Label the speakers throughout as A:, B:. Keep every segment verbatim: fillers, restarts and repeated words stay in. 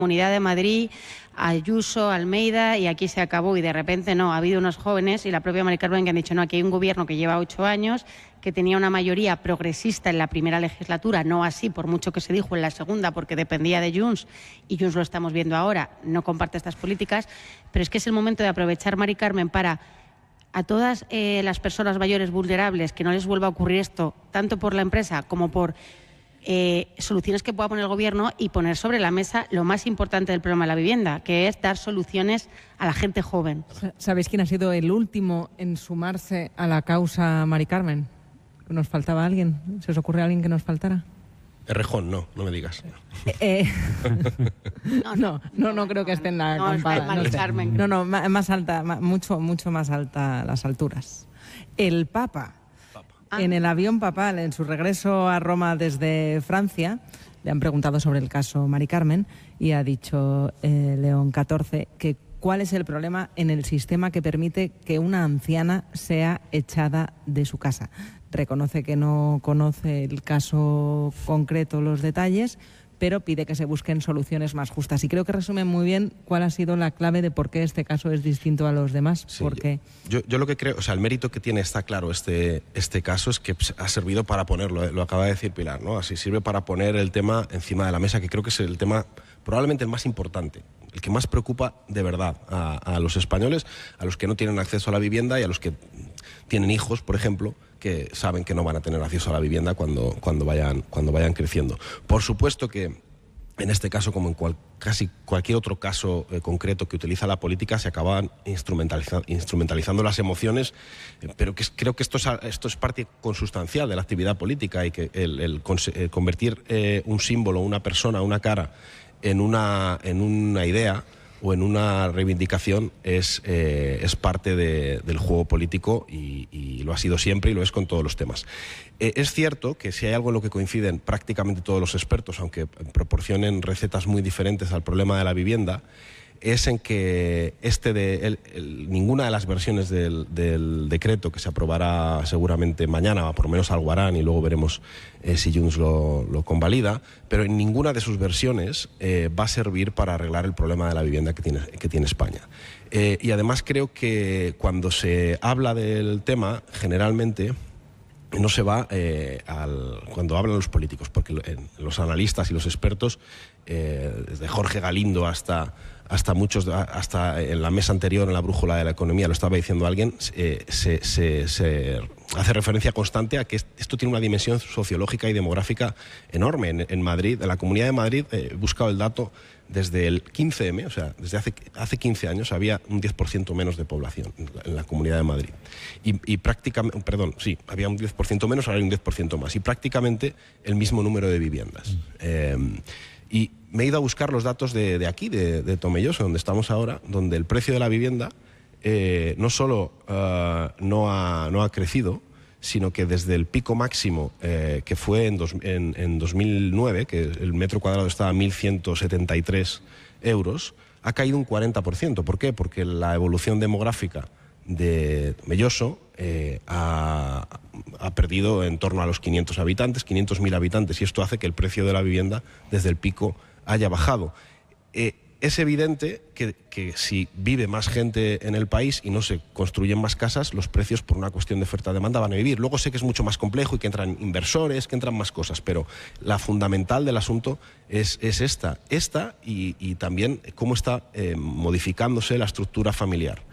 A: Comunidad de Madrid, Ayuso, Almeida, y aquí se acabó. Y de repente no, ha habido unos jóvenes y la propia Mari Carmen que han dicho no, aquí hay un gobierno que lleva ocho años, que tenía una mayoría progresista en la primera legislatura, no así, por mucho que se dijo en la segunda, porque dependía de Junts, y Junts lo estamos viendo ahora, no comparte estas políticas, pero es que es el momento de aprovechar, Mari Carmen, para a todas eh, las personas mayores vulnerables, que no les vuelva a ocurrir esto, tanto por la empresa como por Eh, soluciones que pueda poner el Gobierno, y poner sobre la mesa lo más importante del problema de la vivienda, que es dar soluciones a la gente joven.
B: ¿Sabéis quién ha sido el último en sumarse a la causa, Mari Carmen? ¿Nos faltaba alguien? ¿Se os ocurre alguien que nos faltara?
C: Errejón, no, no me digas.
B: Eh, eh, no, no, no, no creo que esté en la
A: no,
B: acampada.
A: Mari Carmen.
B: No, no, más alta, mucho, mucho más alta las alturas. El Papa. En el avión papal, en su regreso a Roma desde Francia, le han preguntado sobre el caso Mari Carmen y ha dicho eh, León catorce que cuál es el problema en el sistema que permite que una anciana sea echada de su casa. Reconoce que no conoce el caso concreto, los detalles, pero pide que se busquen soluciones más justas. Y creo que resume muy bien cuál ha sido la clave de por qué este caso es distinto a los demás.
C: Sí,
B: porque...
C: yo, yo lo que creo, o sea, el mérito que tiene, está claro, este, este caso es que ha servido para ponerlo, lo acaba de decir Pilar, ¿no? Así sirve para poner el tema encima de la mesa, que creo que es el tema probablemente el más importante, el que más preocupa de verdad a, a los españoles, a los que no tienen acceso a la vivienda y a los que tienen hijos, por ejemplo, que saben que no van a tener acceso a la vivienda cuando, cuando, vayan, cuando vayan creciendo. Por supuesto que en este caso, como en cual, casi cualquier otro caso eh, concreto que utiliza la política, se acaban instrumentaliza, instrumentalizando las emociones, eh, pero que es, creo que esto es, esto es parte consustancial de la actividad política, y que el, el, el convertir eh, un símbolo, una persona, una cara, en una, en una idea o en una reivindicación es, eh, es parte de, del juego político, y, y lo ha sido siempre y lo es con todos los temas. Eh, es cierto que si hay algo en lo que coinciden prácticamente todos los expertos, aunque proporcionen recetas muy diferentes al problema de la vivienda, es en que este de, el, el, ninguna de las versiones del, del decreto, que se aprobará seguramente mañana, por lo menos algo harán y luego veremos eh, si Junts lo, lo convalida, pero en ninguna de sus versiones eh, va a servir para arreglar el problema de la vivienda que tiene, que tiene España. Eh, y además creo que cuando se habla del tema, generalmente no se va eh, al, cuando hablan los políticos, porque los analistas y los expertos, eh, desde Jorge Galindo hasta, hasta muchos, hasta en la mesa anterior, en la brújula de la economía, lo estaba diciendo alguien, eh, se, se, se hace referencia constante a que esto tiene una dimensión sociológica y demográfica enorme. En, en Madrid, en la Comunidad de Madrid, eh, he buscado el dato, desde el quince eme, o sea, desde hace, hace quince años había un diez por ciento menos de población en la, en la Comunidad de Madrid. Y, y prácticamente, perdón, sí, había un diez por ciento menos, ahora hay un diez por ciento más. Y prácticamente el mismo número de viviendas. Mm. Eh, y me he ido a buscar los datos de, de aquí, de, de Tomelloso, donde estamos ahora, donde el precio de la vivienda eh, no solo uh, no, ha, no ha crecido, sino que desde el pico máximo eh, que fue en, dos, en, en dos mil nueve, que el metro cuadrado estaba a mil ciento setenta y tres euros, ha caído un cuarenta por ciento. ¿Por qué? Porque la evolución demográfica de Tomelloso eh, ha, ha perdido en torno a los quinientos habitantes, quinientos mil habitantes, y esto hace que el precio de la vivienda desde el pico haya bajado. Eh, Es evidente que, que si vive más gente en el país y no se construyen más casas, los precios, por una cuestión de oferta-demanda, van a vivir. Luego sé que es mucho más complejo y que entran inversores, que entran más cosas, pero la fundamental del asunto es, es esta. Esta y, y también cómo está eh, modificándose la estructura familiar.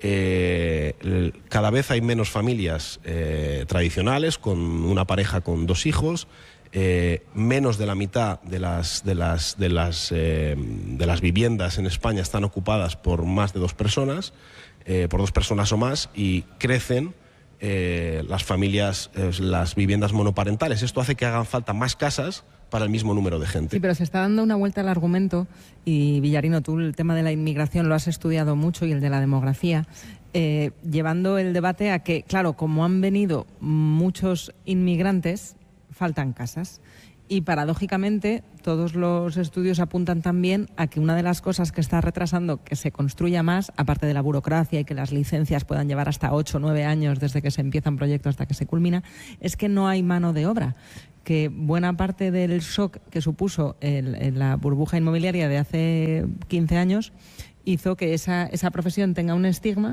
C: Eh, cada vez hay menos familias eh, tradicionales, con una pareja con dos hijos. Eh, menos de la mitad de las, de, las, de, las, eh, de las viviendas en España están ocupadas por más de dos personas, eh, por dos personas o más, y crecen eh, las familias, eh, las viviendas monoparentales. Esto hace que hagan falta más casas para el mismo número de gente.
B: Sí, pero se está dando una vuelta al argumento, y Villarino, tú el tema de la inmigración lo has estudiado mucho, y el de la demografía, eh, llevando el debate a que, claro, como han venido muchos inmigrantes, faltan casas. Y paradójicamente todos los estudios apuntan también a que una de las cosas que está retrasando que se construya más, aparte de la burocracia y que las licencias puedan llevar hasta ocho o nueve años desde que se empiezan proyectos hasta que se culmina, es que no hay mano de obra. que buena parte del shock que supuso el, el, la burbuja inmobiliaria de hace quince años hizo que esa, esa profesión tenga un estigma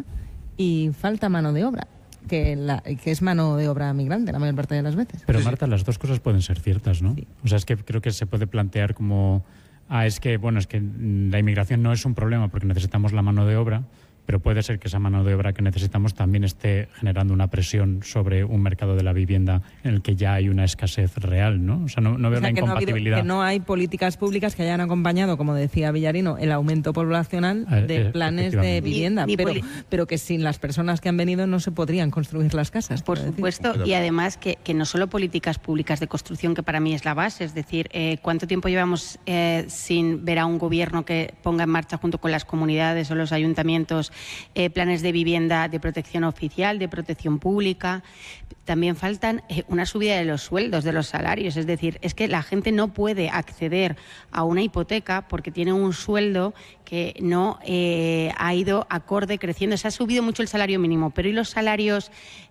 B: y falta mano de obra. Que, la, que es mano de obra migrante la mayor parte de las veces.
D: Pero Marta, las dos cosas pueden ser ciertas, ¿no? Sí. O sea, es que creo que se puede plantear como, ah, es que, bueno, es que la inmigración no es un problema porque necesitamos la mano de obra, pero puede ser que esa mano de obra que necesitamos también esté generando una presión sobre un mercado de la vivienda en el que ya hay una escasez real, ¿no? O sea, no, no veo o sea, una
B: que
D: incompatibilidad.
B: No habido, que no hay políticas públicas que hayan acompañado, como decía Villarino, el aumento poblacional de eh, planes de vivienda, ni, ni pero, pero que sin las personas que han venido no se podrían construir las casas.
A: Por supuesto, decir. Y además que, que no solo políticas públicas de construcción, que para mí es la base, es decir, eh, ¿cuánto tiempo llevamos eh, sin ver a un gobierno que ponga en marcha junto con las comunidades o los ayuntamientos Eh, planes de vivienda de protección oficial, de protección pública? También faltan eh, una subida de los sueldos, de los salarios. Es decir, es que la gente no puede acceder a una hipoteca porque tiene un sueldo que no eh, ha ido acorde creciendo. Se ha subido mucho el salario mínimo, pero ¿y los salarios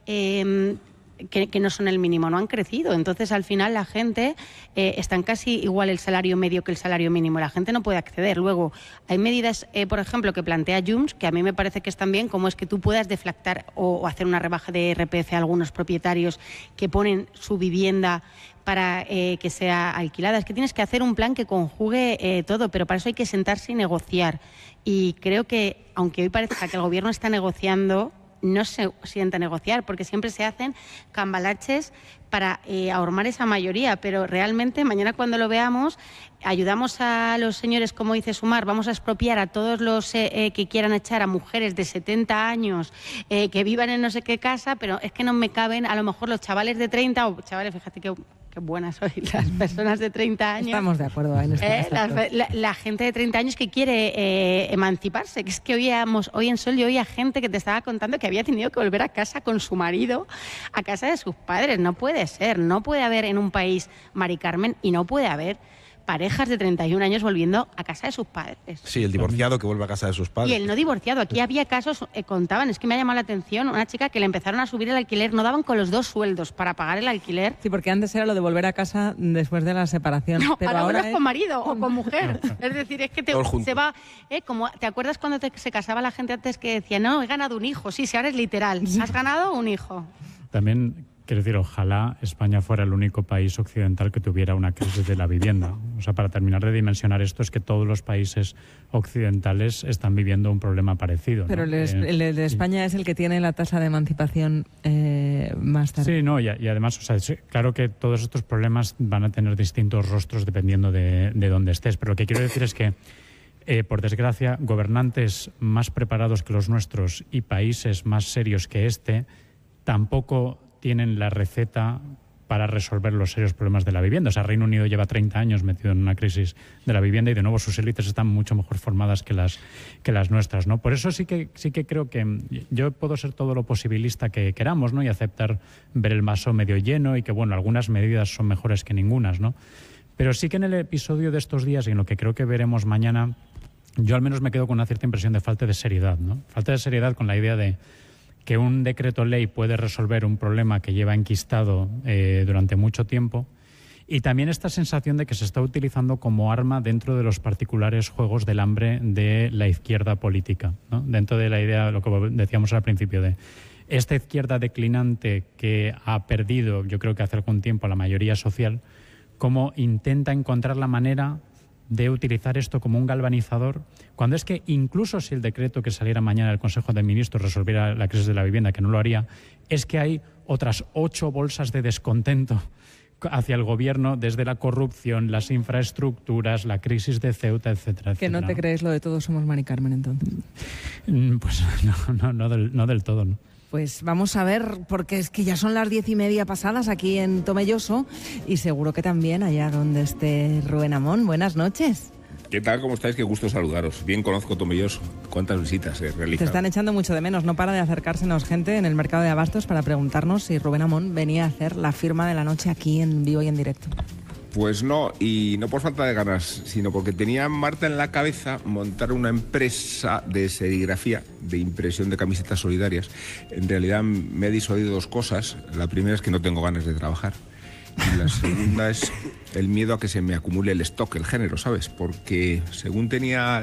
A: Eh, Que, que no son el mínimo? No han crecido. Entonces, al final, la gente eh, está en casi igual el salario medio que el salario mínimo. La gente no puede acceder. Luego, hay medidas, eh, por ejemplo, que plantea Junts, que a mí me parece que están bien, como es que tú puedas deflactar o, o hacer una rebaja de I R P F a algunos propietarios que ponen su vivienda para eh, que sea alquilada. Es que tienes que hacer un plan que conjugue eh, todo, pero para eso hay que sentarse y negociar. Y creo que, aunque hoy parezca que el Gobierno está negociando, no se sienta a negociar, porque siempre se hacen cambalaches para eh, ahormar esa mayoría, pero realmente mañana cuando lo veamos ayudamos a los señores, como dice Sumar, vamos a expropiar a todos los eh, eh, que quieran echar a mujeres de setenta años eh, que vivan en no sé qué casa, pero es que no me caben a lo mejor los chavales de treinta, o chavales, fíjate que qué buenas soy, las personas de treinta años.
B: Estamos de acuerdo en esto.
A: ¿Eh? La, la, la gente de treinta años que quiere eh, emanciparse, que es que oíamos, hoy en Sol yo oía gente que te estaba contando que había tenido que volver a casa con su marido, a casa de sus padres. No puede ser, no puede haber en un país, Mari Carmen, y no puede haber parejas de treinta y un años volviendo a casa de sus padres.
C: Sí, el divorciado que vuelve a casa de sus padres.
A: Y el no divorciado. Aquí había casos, eh, contaban, es que me ha llamado la atención, una chica que le empezaron a subir el alquiler, no daban con los dos sueldos para pagar el alquiler.
B: Sí, porque antes era lo de volver a casa después de la separación.
A: No,
B: pero
A: ahora,
B: ahora
A: vuelves
B: es...
A: con marido o con mujer. Es decir, es que te, se va... Eh, como, ¿te acuerdas cuando te, se casaba la gente antes que decía, no, he ganado un hijo? Sí, sí, ahora es literal. Has ganado un hijo.
D: También... Quiero decir, ojalá España fuera el único país occidental que tuviera una crisis de la vivienda. O sea, para terminar de dimensionar esto, es que todos los países occidentales están viviendo un problema parecido, ¿no?
B: Pero el,
D: eh,
B: el de España y... es el que tiene la tasa de emancipación eh, más tarde.
D: Sí, no, y, y además, o sea, es, claro que todos estos problemas van a tener distintos rostros dependiendo de, de dónde estés. Pero lo que quiero decir es que, eh, por desgracia, gobernantes más preparados que los nuestros y países más serios que este tampoco tienen la receta para resolver los serios problemas de la vivienda. O sea, Reino Unido lleva treinta años metido en una crisis de la vivienda y, de nuevo, sus élites están mucho mejor formadas que las, que las nuestras, ¿no? Por eso sí que, sí que creo que yo puedo ser todo lo posibilista que queramos, ¿no? Y aceptar ver el vaso medio lleno y que, bueno, algunas medidas son mejores que ningunas, ¿no? Pero sí que en el episodio de estos días y en lo que creo que veremos mañana, yo al menos me quedo con una cierta impresión de falta de seriedad, ¿no? Falta de seriedad con la idea de que un decreto ley puede resolver un problema que lleva enquistado eh, durante mucho tiempo, y también esta sensación de que se está utilizando como arma dentro de los particulares juegos del hambre de la izquierda política, ¿no? Dentro de la idea, lo que decíamos al principio, de esta izquierda declinante que ha perdido, yo creo que hace algún tiempo, la mayoría social, cómo intenta encontrar la manera de utilizar esto como un galvanizador, cuando es que incluso si el decreto que saliera mañana del Consejo de Ministros resolviera la crisis de la vivienda, que no lo haría, es que hay otras ocho bolsas de descontento hacia el gobierno, desde la corrupción, las infraestructuras, la crisis de Ceuta, etcétera, etcétera.
B: ¿Que no te crees lo de todos somos Mari Carmen, entonces?
D: Pues no, no, no, del, no del todo, ¿no?
B: Pues vamos a ver, porque es que ya son las diez y media pasadas aquí en Tomelloso y seguro que también allá donde esté Rubén Amón. Buenas noches.
E: ¿Qué tal? ¿Cómo estáis? Qué gusto saludaros. Bien conozco Tomelloso. ¿Cuántas visitas he realizado?
B: Te están echando mucho de menos. No para de acercársenos gente en el mercado de abastos para preguntarnos si Rubén Amón venía a hacer la firma de la noche aquí en vivo y en directo.
E: Pues no, y no por falta de ganas, sino porque tenía Marta en la cabeza montar una empresa de serigrafía, de impresión de camisetas solidarias. En realidad me he disuadido dos cosas. La primera es que no tengo ganas de trabajar. Y la segunda es el miedo a que se me acumule el stock, el género, ¿sabes? Porque según tenía